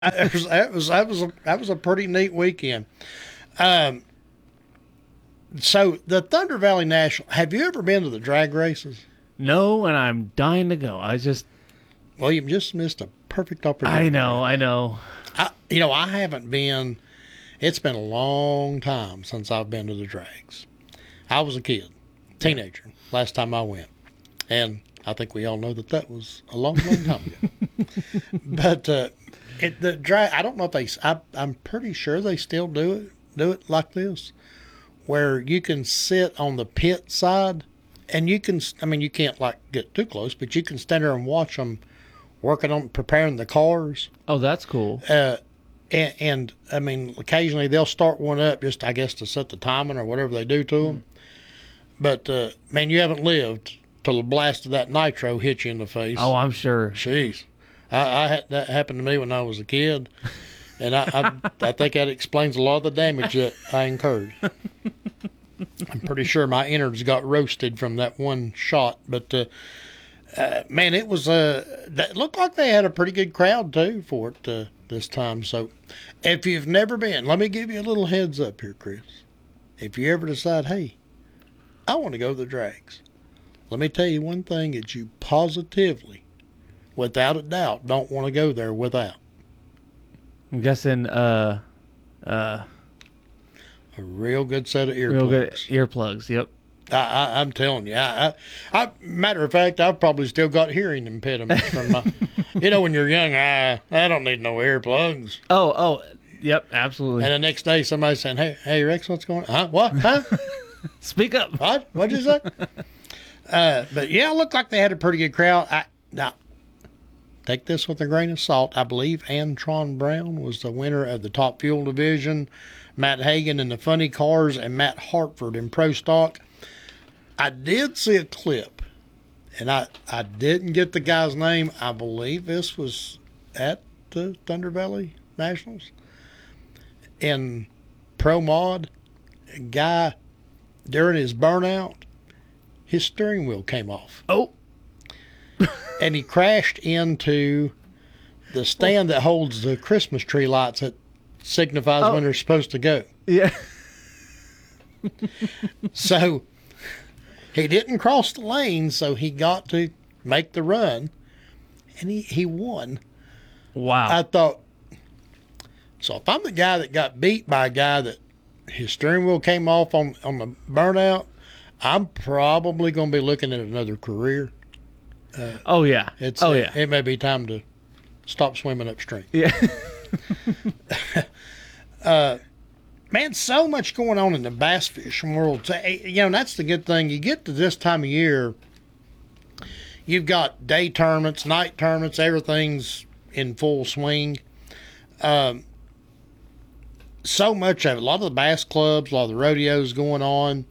That was a pretty neat weekend. Um, so the Thunder Valley National. Have you ever been to the drag races? No, and I'm dying to go. Well, you've just missed a perfect I opportunity. know, I know. I haven't been. It's been a long time since I've been to the drags. I was a kid, teenager, last time I went, and I think we all know that that was a long, long time ago. But the drag. I don't know if they. I'm pretty sure they still do it like this, where you can sit on the pit side, and you can. I mean, you can't like get too close, but you can stand there and watch them working on preparing the cars. Oh, that's cool. And I mean, occasionally they'll start one up just, I guess, to set the timing or whatever they do to them. But man, you haven't lived till the blast of that nitro hit you in the face. Oh, I'm sure. Jeez, I had that happened to me when I was a kid, and I think that explains a lot of the damage that I incurred. I'm pretty sure my innards got roasted from that one shot, but man, it was that looked like they had a pretty good crowd too for it this time. So, if you've never been, let me give you a little heads up here, Chris. If you ever decide, hey, I want to go to the drags, let me tell you one thing that you positively, without a doubt, don't want to go there without I'm guessing uh a real good set of real good earplugs. earplugs. Yep. I'm telling you, matter of fact, I've probably still got hearing impediments from my, when you're young, I don't need no earplugs. Oh, yep, absolutely. And the next day, somebody's saying, hey, Rex, what's going on? Huh? What? Huh? Speak up. What? What'd you say? But yeah, it looked like they had a pretty good crowd. Now, take this with a grain of salt. I believe Antron Brown was the winner of the Top Fuel Division, Matt Hagan in the Funny Cars, and Matt Hartford in Pro Stock. I did see a clip, and I didn't get the guy's name. I believe this was at the Thunder Valley Nationals. In Pro Mod, a guy, during his burnout, his steering wheel came off. Oh. And he crashed into the stand that holds the Christmas tree lights that signifies when they're supposed to go. Yeah. So he didn't cross the lane, so he got to make the run, and he won. Wow. I thought, so if I'm the guy that got beat by a guy that his steering wheel came off on the burnout, I'm probably going to be looking at another career. Oh yeah. Yeah. It may be time to stop swimming upstream. Yeah. Man, so much going on in the bass fishing world. That's the good thing. You get to this time of year, you've got day tournaments, night tournaments, everything's in full swing. So much of it, a lot of the bass clubs, a lot of the rodeos going on.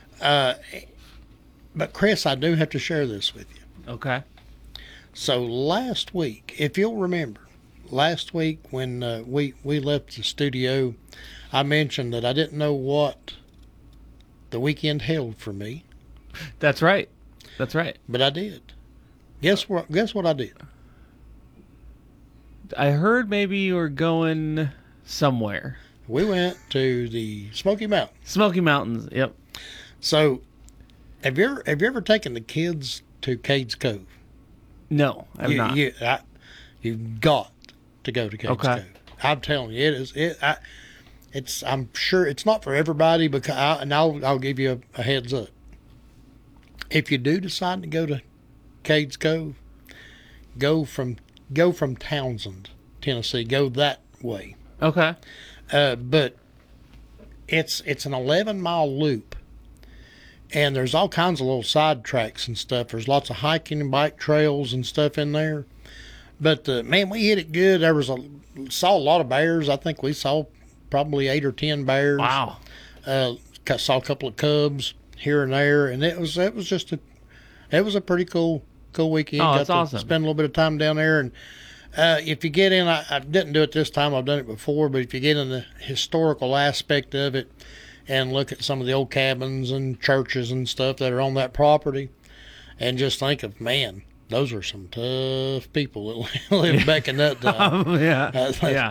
But Chris, I do have to share this with you. Okay. So last week, if you'll remember, when we left the studio, I mentioned that I didn't know what the weekend held for me. That's right. But I did. Guess what I did? I heard maybe you were going somewhere. We went to the Smoky Mountains. Smoky Mountains. Yep. So, have you ever taken the kids to Cades Cove? No, I'm not. You've got to go to Cades Cove. I'm telling you, it is. I'm sure it's not for everybody, because I'll give you a heads up. If you do decide to go to Cades Cove, go from Townsend, Tennessee. Go that way. Okay. But it's an 11-mile loop, and there's all kinds of little side tracks and stuff. There's lots of hiking and bike trails and stuff in there. But man, we hit it good. Saw a lot of bears. I think we saw probably 8 or 10 bears. Wow. Saw a couple of cubs here and there, and it was just a pretty cool weekend. Oh, that's awesome. Spend a little bit of time down there, and if you get in, I didn't do it this time. I've done it before, but if you get in the historical aspect of it and look at some of the old cabins and churches and stuff that are on that property, and just think of, man, those are some tough people that live back in that time. Yeah. Uh, Yeah.